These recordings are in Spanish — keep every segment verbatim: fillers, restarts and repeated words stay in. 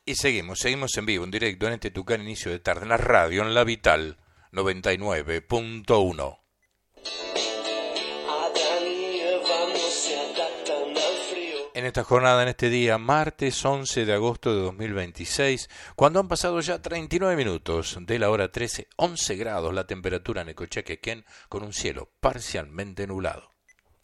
Y seguimos, seguimos en vivo, en directo, en este Tucán inicio de tarde, en la radio, en La Vital, noventa y nueve punto uno. En esta jornada, en este día, martes once de agosto de dos mil veintiséis, cuando han pasado ya treinta y nueve minutos de la hora trece, once grados la temperatura en Necochea, Quequén, con un cielo parcialmente nublado.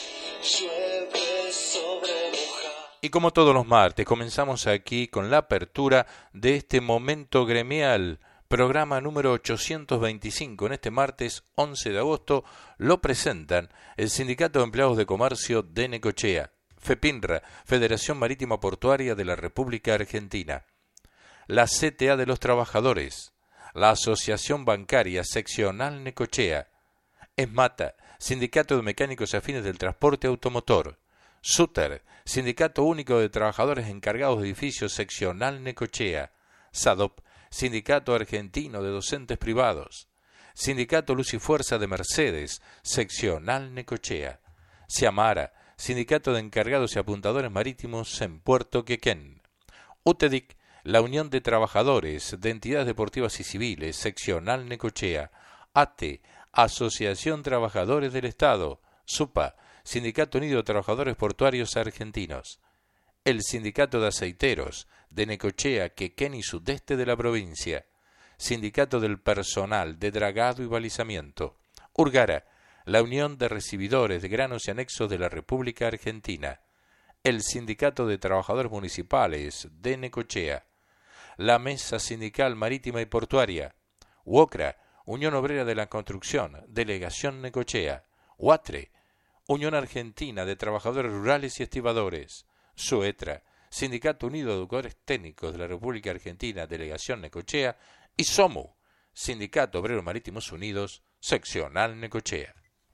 Y como todos los martes, comenzamos aquí con la apertura de este momento gremial, programa número ochocientos veinticinco. En este martes once de agosto lo presentan el Sindicato de Empleados de Comercio de Necochea, FEPINRA, Federación Marítima Portuaria de la República Argentina, la C T A de los Trabajadores, la Asociación Bancaria Seccional Necochea, ESMATA, Sindicato de Mecánicos Afines del Transporte Automotor, SUTER, Sindicato Único de Trabajadores Encargados de Edificios Seccional Necochea, SADOP, Sindicato Argentino de Docentes Privados, Sindicato Luz y Fuerza de Mercedes, Seccional Necochea, SIAMARA, Sindicato de Encargados y Apuntadores Marítimos en Puerto Quequén, UTEDIC, la Unión de Trabajadores de Entidades Deportivas y Civiles, Seccional Necochea, ATE, Asociación Trabajadores del Estado, SUPA, Sindicato Unido de Trabajadores Portuarios Argentinos, el Sindicato de Aceiteros de Necochea, Quequén y sudeste de la provincia, Sindicato del Personal de Dragado y Balizamiento, URGARA, la Unión de Recibidores de Granos y Anexos de la República Argentina, el Sindicato de Trabajadores Municipales de Necochea, la Mesa Sindical Marítima y Portuaria, UOCRA, Unión Obrera de la Construcción, Delegación Necochea, UATRE, Unión Argentina de Trabajadores Rurales y Estibadores, SUETRA, Sindicato Unido de Educadores Técnicos de la República Argentina, Delegación Necochea, y SOMU, Sindicato Obreros Marítimos Unidos, Seccional Necochea.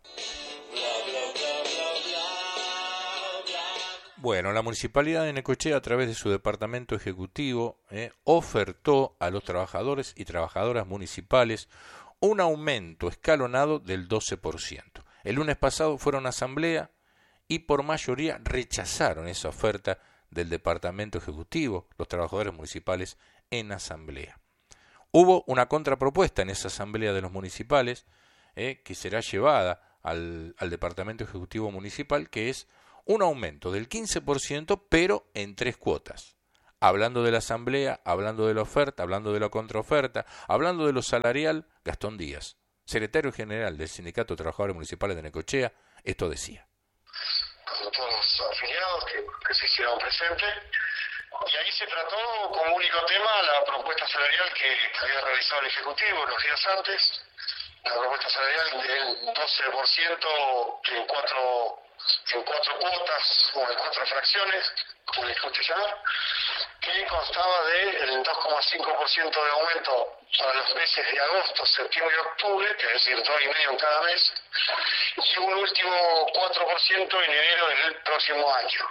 Bueno, la Municipalidad de Necochea, a través de su Departamento Ejecutivo, eh, ofertó a los trabajadores y trabajadoras municipales un aumento escalonado del doce por ciento. El lunes pasado fueron a asamblea y por mayoría rechazaron esa oferta del Departamento Ejecutivo, los trabajadores municipales en asamblea. Hubo una contrapropuesta en esa asamblea de los municipales eh, que será llevada al, al Departamento Ejecutivo Municipal, que es un aumento del quince por ciento, pero en tres cuotas. Hablando de la asamblea, hablando de la oferta, hablando de la contraoferta, hablando de lo salarial, Gastón Díaz, secretario general del Sindicato de Trabajadores Municipales de Necochea, esto decía. Con todos los afiliados que, que se hicieron presentes, y ahí se trató como único tema la propuesta salarial que había realizado el Ejecutivo los días antes, la propuesta salarial del doce por ciento en cuatro, en cuatro cuotas o en cuatro fracciones, como le guste llamar, que constaba del dos coma cinco por ciento de aumento para los meses de agosto, septiembre y octubre, es decir, dos y medio en cada mes, y un último cuatro por ciento en enero del próximo año.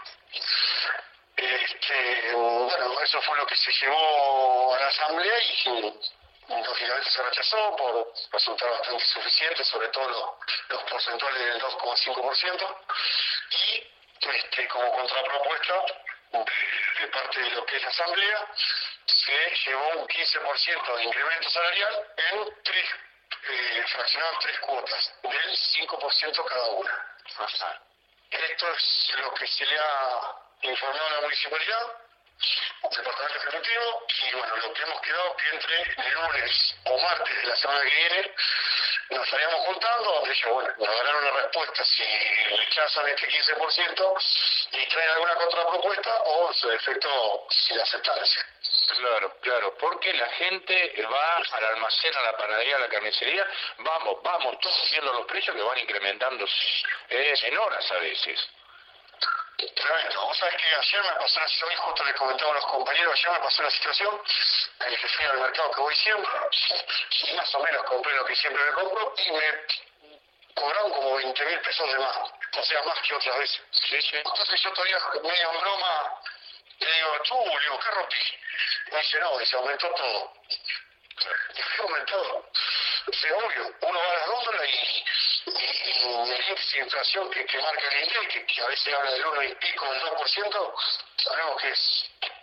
Este, bueno, eso fue lo que se llevó a la asamblea y lógicamente se rechazó por resultar bastante insuficiente, sobre todo los, los porcentuales del dos coma cinco por ciento, y este, como contrapropuesta de, de parte de lo que es la asamblea, se llevó un quince por ciento de incremento salarial en tres, eh, fraccionado en tres cuotas, del cinco por ciento cada una. Ajá. Esto es lo que se le ha informado a la municipalidad, el departamento ejecutivo, y bueno, lo que hemos quedado que entre el lunes o martes de la semana que viene nos estaríamos juntando, donde ellos, bueno, nos darán una respuesta si rechazan este quince por ciento y traen alguna contrapropuesta o en su defecto si la aceptan. Claro, claro, porque la gente va al almacén, a la panadería, a la carnicería, vamos, vamos, todos viendo los precios que van incrementando eh, en horas a veces. Tremendo. Vos sabés que ayer me pasó una situación, justo les comentaba a los compañeros, ayer me pasó una situación en la que fui al mercado que voy siempre, y más o menos compré lo que siempre me compro, y me cobraron como veinte mil pesos de más, o sea, más que otras veces. Sí, sí. Entonces yo todavía medio en broma, le digo, tú, le digo, ¿qué rompí? Me dice, no, dice, aumentó todo. Y fue aumentado. Es obvio, uno va a las góndolas y, y, y el índice de inflación que, que marca el INDEC, que, que a veces habla del uno y pico, del dos por ciento, sabemos que es, que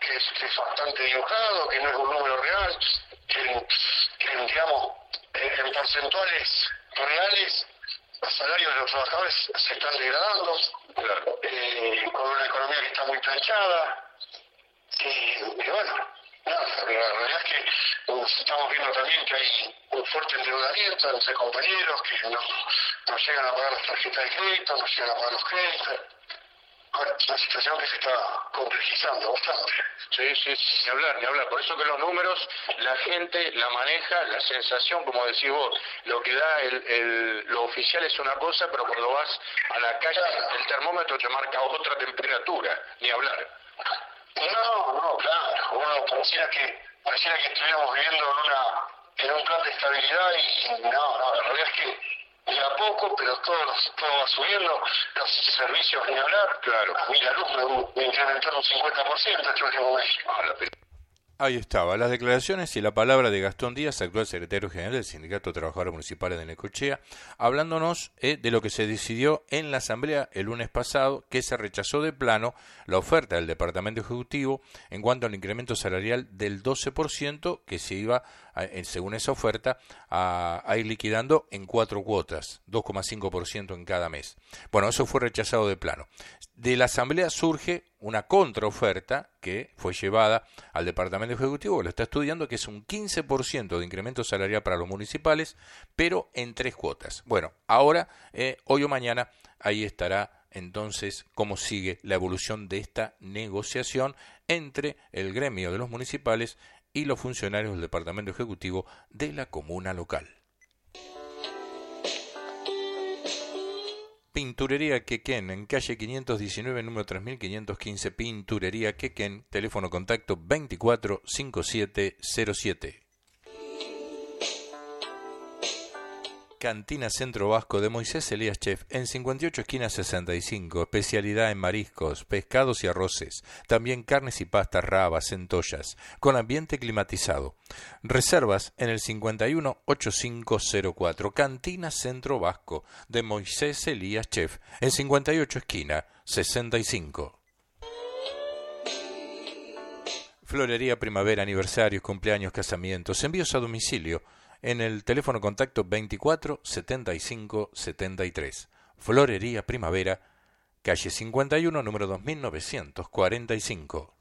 que es, que es bastante dibujado, que no es un número real, que, que digamos, en, en porcentuales reales los salarios de los trabajadores se están degradando, claro. eh, con una economía que está muy planchada, y, y bueno, no, la realidad es que uh, estamos viendo también que hay un fuerte endeudamiento entre compañeros que no, no llegan a pagar las tarjetas de crédito, no llegan a pagar los créditos. Bueno, es una situación que se está complejizando bastante. Sí, sí, sí, ni hablar, ni hablar. Por eso que los números, la gente la maneja, la sensación, como decís vos, lo que da el, el, lo oficial es una cosa, pero cuando vas a la calle, claro, el termómetro te marca otra temperatura, ni hablar. No, no, claro. Bueno, pareciera que, pareciera que estuviéramos viviendo en, una, en un plan de estabilidad y no, no, la realidad es que de a poco, pero todo, los, todo va subiendo, los servicios ni hablar, claro. A mí la luz me, me incrementaron un cincuenta por ciento este último mes. Ahí estaba, las declaraciones y la palabra de Gastón Díaz, actual secretario general del Sindicato de Trabajadores Municipales de Necochea, hablándonos eh, de lo que se decidió en la Asamblea el lunes pasado, que se rechazó de plano la oferta del Departamento Ejecutivo en cuanto al incremento salarial del doce por ciento que se iba, a, según esa oferta, a, a ir liquidando en cuatro cuotas, dos coma cinco por ciento en cada mes. Bueno, eso fue rechazado de plano. De la Asamblea surge una contraoferta que fue llevada al Departamento Ejecutivo, lo está estudiando, que es un quince por ciento de incremento salarial para los municipales, pero en tres cuotas. Bueno, ahora, eh, hoy o mañana, ahí estará entonces cómo sigue la evolución de esta negociación entre el gremio de los municipales y los funcionarios del Departamento Ejecutivo de la comuna local. Pinturería Quequén, en calle quinientos diecinueve, número tres mil quinientos quince, Pinturería Quequén, teléfono contacto veinticuatro cincuenta y siete cero siete. Cantina Centro Vasco de Moisés Elías Chef, en cincuenta y ocho esquina sesenta y cinco, especialidad en mariscos, pescados y arroces, también carnes y pastas, rabas, centollas, con ambiente climatizado. Reservas en el cincuenta y uno ochenta y cinco cero cuatro, Cantina Centro Vasco de Moisés Elías Chef, en cincuenta y ocho esquina sesenta y cinco. Florería Primavera, aniversarios, cumpleaños, casamientos, envíos a domicilio, en el teléfono contacto veinticuatro setenta y cinco setenta y tres. Florería Primavera, calle cincuenta y uno, número dos mil novecientos cuarenta y cinco.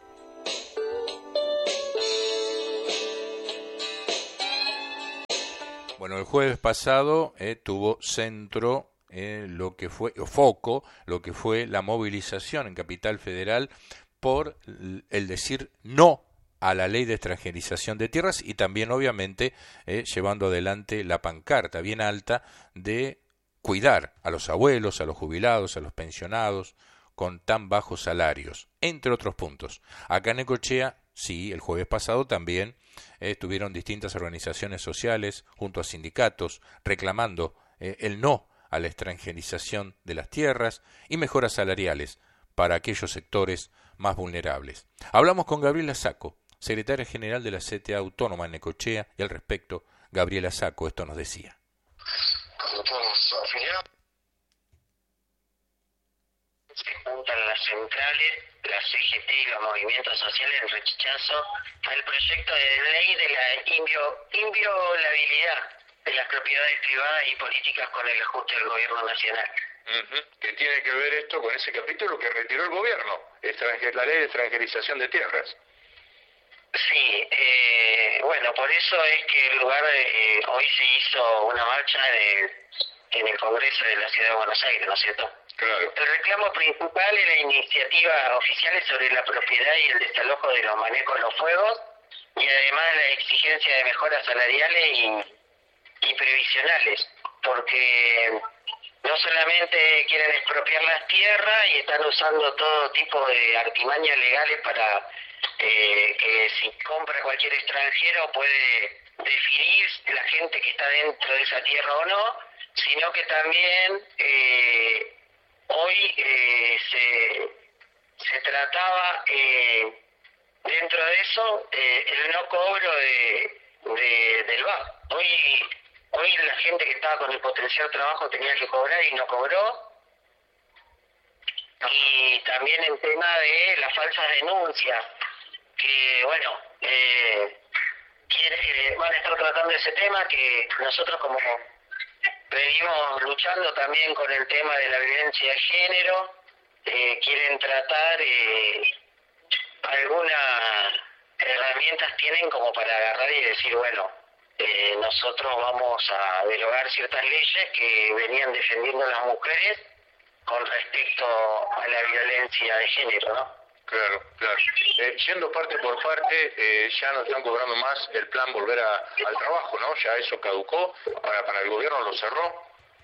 Bueno, el jueves pasado eh, tuvo centro eh, lo que fue, o foco, lo que fue la movilización en Capital Federal por el decir no a la ley de extranjerización de tierras y también obviamente eh, llevando adelante la pancarta bien alta de cuidar a los abuelos, a los jubilados, a los pensionados con tan bajos salarios, entre otros puntos. Acá en Necochea, sí, el jueves pasado también eh, estuvieron distintas organizaciones sociales junto a sindicatos reclamando eh, el no a la extranjerización de las tierras y mejoras salariales para aquellos sectores más vulnerables. Hablamos con Gabriela Sacco, secretaria general de la C T A Autónoma en Necochea, y al respecto, Gabriela Sacco esto nos decía. Cuando todos los afiliados se juntan las centrales, la C G T y los movimientos sociales en rechazo al proyecto de ley de la invio, inviolabilidad de las propiedades privadas y políticas con el ajuste del gobierno nacional. Uh-huh. ¿Qué tiene que ver esto con ese capítulo que retiró el gobierno? Extranger, la ley de extranjerización de tierras. Sí, eh, bueno, por eso es que en lugar de, eh, hoy se hizo una marcha de, en el Congreso de la Ciudad de Buenos Aires, ¿no es cierto? Claro. El reclamo principal es la iniciativa oficial sobre la propiedad y el desalojo de los manejos de los fuegos, y además la exigencia de mejoras salariales y, y previsionales, porque no solamente quieren expropiar las tierras y están usando todo tipo de artimañas legales para eh, que si compra cualquier extranjero puede definir la gente que está dentro de esa tierra o no, sino que también eh, hoy eh, se, se trataba eh, dentro de eso eh, el no cobro de, de del V A P. Hoy Hoy la gente que estaba con el potencial trabajo tenía que cobrar y no cobró. Y también el tema de las falsas denuncias que, bueno, eh, quiere, van a estar tratando ese tema, que nosotros como venimos luchando también con el tema de la violencia de género, eh, quieren tratar, eh, algunas herramientas tienen como para agarrar y decir, bueno, eh, nosotros vamos a derogar ciertas leyes que venían defendiendo a las mujeres con respecto a la violencia de género, ¿no? Claro, claro. Eh, yendo parte por parte, eh, ya no están cobrando más el plan Volver a, al Trabajo, ¿no? Ya eso caducó, para, para el gobierno lo cerró.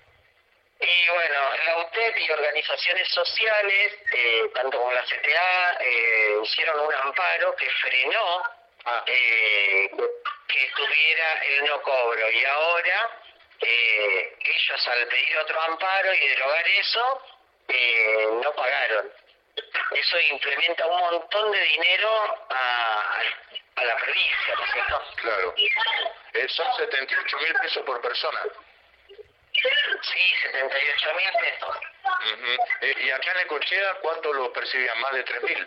Y bueno, la U T E P y organizaciones sociales, eh, tanto como la C T A, eh, hicieron un amparo que frenó Ah. eh, que tuviera el no cobro. Y ahora, eh, ellos al pedir otro amparo y derogar eso, eh, no pagaron. Eso implementa un montón de dinero a, a la provincia, ¿no es cierto? Claro. Eh, son setenta y ocho mil pesos por persona. Sí, setenta y ocho mil pesos. Uh-huh. eh, ¿Y acá en Necochea cuánto lo percibían? ¿Más de tres mil?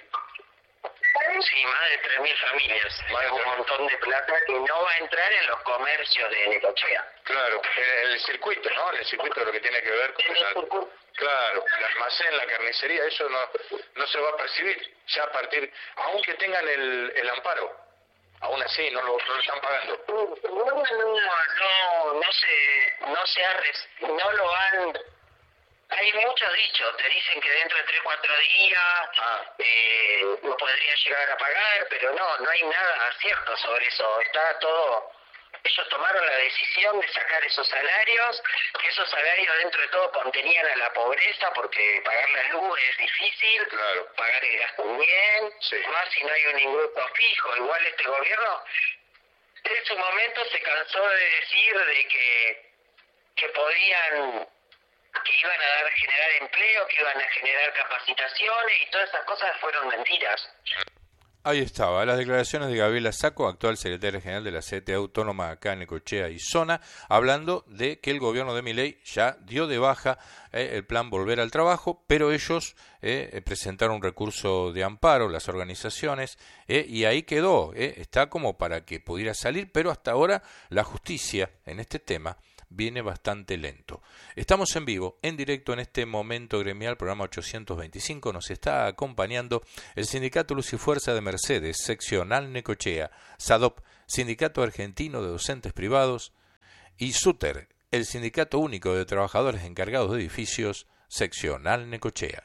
Sí, más de tres mil familias. Más de un montón de plata que no va a entrar en los comercios de Necochea. Claro, el, el circuito, ¿no? El circuito de lo que tiene que ver con la... Claro, el almacén, la carnicería, eso no no se va a percibir. Ya a partir, aunque tengan el, el amparo, aún así no lo, no lo están pagando. No, no, no, no se, no se ha, res, no lo han... Hay muchos dichos, te dicen que dentro de tres o cuatro días Ah. eh, lo podría llegar a pagar, pero no, no hay nada cierto sobre eso. Está todo... Ellos tomaron la decisión de sacar esos salarios, que esos salarios dentro de todo contenían a la pobreza, porque pagar la luz es difícil, Claro. pagar el gas también, Sí. más si no hay un ingreso fijo. Igual este gobierno en su momento se cansó de decir de que, que podían... que iban a dar generar empleo, que iban a generar capacitaciones, y todas esas cosas fueron mentiras. Ahí estaba, las declaraciones de Gabriela Sacco, actual secretaria general de la C T A Autónoma acá en Necochea y Zona, hablando de que el gobierno de Milei ya dio de baja eh, el plan Volver al Trabajo, pero ellos eh, presentaron un recurso de amparo, las organizaciones, eh, y ahí quedó, eh, está como para que pudiera salir, pero hasta ahora la justicia en este tema viene bastante lento. Estamos en vivo, en directo en este momento gremial, programa ochocientos veinticinco, nos está acompañando el Sindicato Luz y Fuerza de Mercedes, seccional Necochea, SADOP, Sindicato Argentino de Docentes Privados, y SUTER, el Sindicato Único de Trabajadores Encargados de Edificios, seccional Necochea.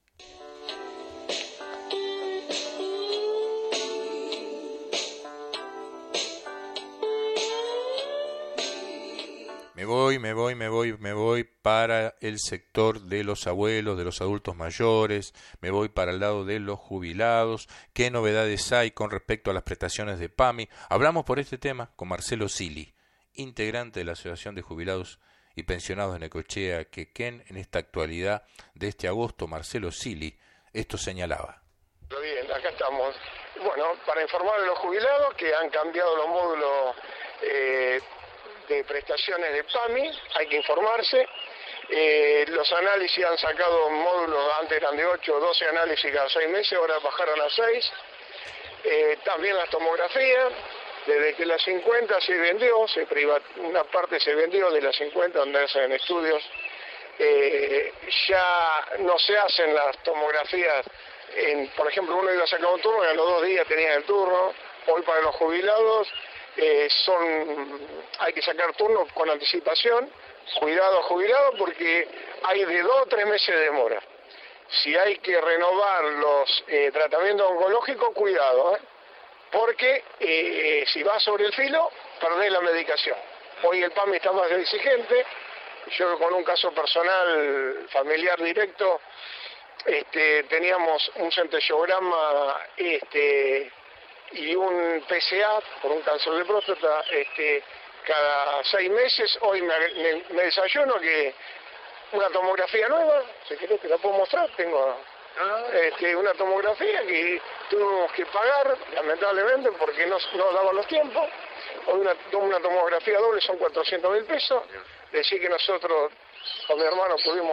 Me voy, me voy, me voy, me voy para el sector de los abuelos, de los adultos mayores, me voy para el lado de los jubilados. ¿Qué novedades hay con respecto a las prestaciones de PAMI? Hablamos por este tema con Marcelo Sili, integrante de la Asociación de Jubilados y Pensionados de Necochea, que en esta actualidad de este agosto, Marcelo Sili, esto señalaba. Bien, acá estamos. Bueno, para informar a los jubilados que han cambiado los módulos eh, de prestaciones de PAMI, hay que informarse. Eh, los análisis han sacado módulos, antes eran de ocho o doce análisis cada seis meses, ahora bajaron a seis. Eh, también las tomografías, desde que las cincuenta se vendió, se privat, una parte se vendió de las cincuenta donde hacen estudios, eh, ya no se hacen las tomografías, en, por ejemplo, uno iba a sacar un turno y a los dos días tenían el turno. Hoy para los jubilados Eh, son hay que sacar turnos con anticipación, cuidado jubilado, porque hay de dos o tres meses de demora. Si hay que renovar los eh, tratamientos oncológicos, cuidado, ¿eh? porque eh, si vas sobre el filo, perdés la medicación. Hoy el PAMI está más exigente. Yo con un caso personal familiar directo, este, teníamos un centellograma este, y un P C A por un cáncer de próstata este, cada seis meses. Hoy me, me, me desayuno que una tomografía nueva, si querés te la puedo mostrar, tengo este, una tomografía que tuvimos que pagar, lamentablemente, porque no, no daban los tiempos. Hoy una, una tomografía doble son cuatrocientos mil pesos. Decir que nosotros con mi hermano pudimos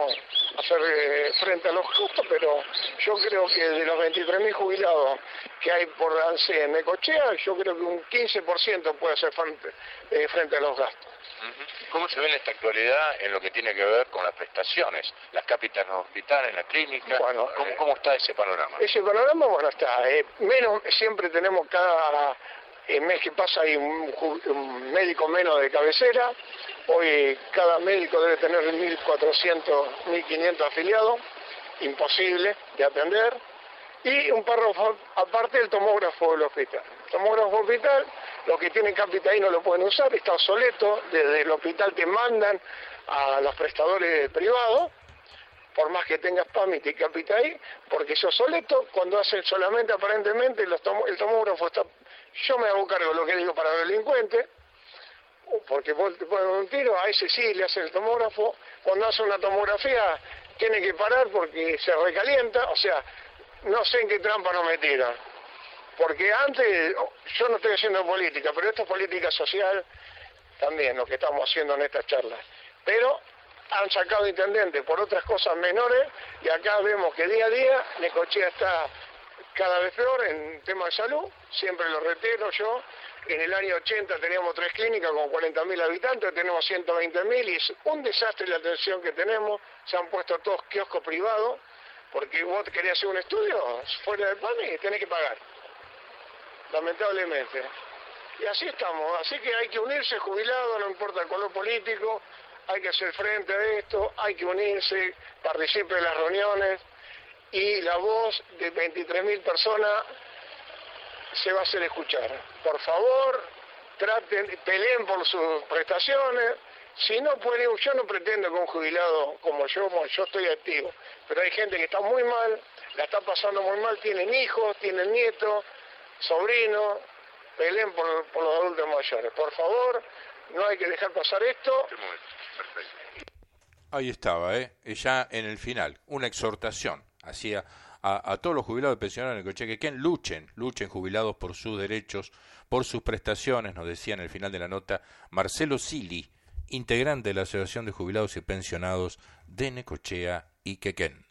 hacer eh, frente a los costos, pero yo creo que de los veintitrés mil jubilados que hay por ANSES en Necochea, yo creo que un quince por ciento puede hacer frente, eh, frente a los gastos. ¿Cómo se ve en esta actualidad en lo que tiene que ver con las prestaciones? Las cápitas en los hospitales, en la clínica, bueno, ¿cómo, eh, ¿cómo está ese panorama? Ese panorama, bueno, está. Eh, menos, siempre tenemos cada eh, mes que pasa hay un, un médico menos de cabecera. Hoy cada médico debe tener mil cuatrocientos, mil quinientos afiliados, imposible de atender. Y un párrafo aparte el tomógrafo del hospital. El tomógrafo hospital, los que tienen cápita ahí no lo pueden usar, está obsoleto, desde el hospital te mandan a los prestadores privados, por más que tengas PAMIT y cápita ahí, porque es obsoleto, cuando hacen solamente aparentemente los tom el tomógrafo está, yo me hago cargo de lo que digo para los delincuentes, porque vos te ponen un tiro, a ese sí le hacen el tomógrafo, cuando hace una tomografía tiene que parar porque se recalienta, o sea, no sé en qué trampa nos metieron, porque antes, yo no estoy haciendo política, pero esto es política social también, lo que estamos haciendo en estas charlas, pero han sacado intendentes por otras cosas menores, y acá vemos que día a día Necochea está cada vez peor en tema de salud, siempre lo reitero yo, en el año ochenta teníamos tres clínicas con cuarenta mil habitantes, tenemos ciento veinte mil y es un desastre la atención que tenemos, se han puesto todos kioscos privados, porque vos querés hacer un estudio fuera del PAMI y tenés que pagar, lamentablemente. Y así estamos, así que hay que unirse, jubilados, no importa el color político, hay que hacer frente a esto, hay que unirse, participe en las reuniones y la voz de veintitrés mil personas se va a hacer escuchar. Por favor, traten, peleen por sus prestaciones. Si no pueden, yo no pretendo que un jubilado como yo, como yo estoy activo, pero hay gente que está muy mal, la está pasando muy mal, tienen hijos, tienen nietos, sobrinos, peleen por, por los adultos mayores. Por favor, no hay que dejar pasar esto. Ahí estaba, ¿eh? Ya en el final, una exhortación hacia a, a todos los jubilados y pensionados de Necochea, que quien luchen, luchen jubilados por sus derechos, por sus prestaciones, nos decía en el final de la nota Marcelo Sili, integrante de la Asociación de Jubilados y Pensionados de Necochea y Quequén.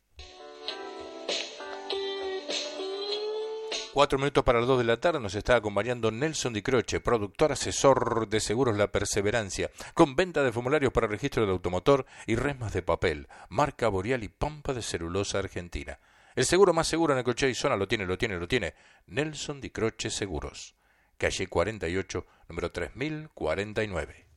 Cuatro minutos para las dos de la tarde nos está acompañando Nelson Di Croce, productor asesor de Seguros La Perseverancia, con venta de formularios para registro del automotor y resmas de papel, marca Boreal y pompa de celulosa argentina. El seguro más seguro en Necochea y zona lo tiene, lo tiene, lo tiene. Nelson Di Croce Seguros, calle cuarenta y ocho, número tres mil cuarenta y nueve.